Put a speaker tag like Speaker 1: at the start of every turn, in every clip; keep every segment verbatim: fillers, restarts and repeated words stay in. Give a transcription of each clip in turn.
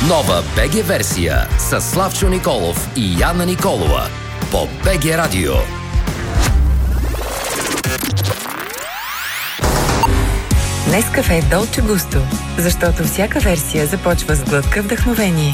Speaker 1: Нова БГ версия с Славчо Николов и Яна Николова по БГ Радио.
Speaker 2: Нескафе Долче Густо, защото всяка версия започва с глътка вдъхновение.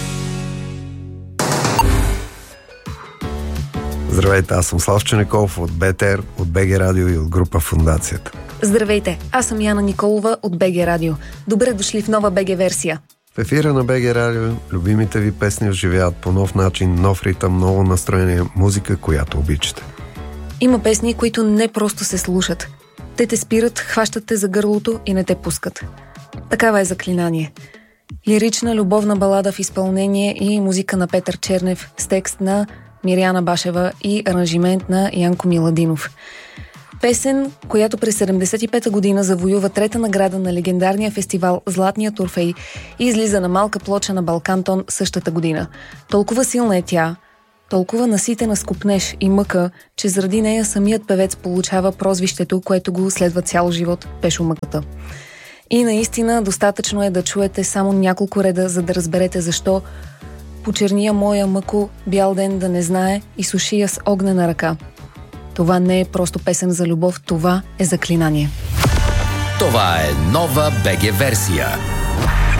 Speaker 3: Здравейте, аз съм Славчо Николов от БТР, от БГ Радио и от група Фондацията.
Speaker 4: Здравейте, аз съм Яна Николова от БГ Радио. Добре дошли в нова БГ версия.
Speaker 3: В ефира на БГ Радио любимите ви песни оживяват по нов начин, нов ритъм, ново настроение, музика, която обичате.
Speaker 4: Има песни, които не просто се слушат. Те те спират, хващат те за гърлото и не те пускат. Такава е Заклинание. Лирична любовна балада в изпълнение и музика на Петър Чернев с текст на Миряна Башева и аранжимент на Янко Миладинов. Песен, която през седемдесет и пета година завоюва трета награда на легендарния фестивал Златният Орфей и излиза на малка плоча на Балкантон същата година. Толкова силна е тя, толкова наситена с копнеж и мъка, че заради нея самият певец получава прозвището, което го следва цял живот – Пешомъката. И наистина достатъчно е да чуете само няколко реда, за да разберете защо почерния моя мъко бял ден да не знае и суши я с огнена ръка. Това не е просто песен за любов, това е заклинание.
Speaker 1: Това е нова БГ версия.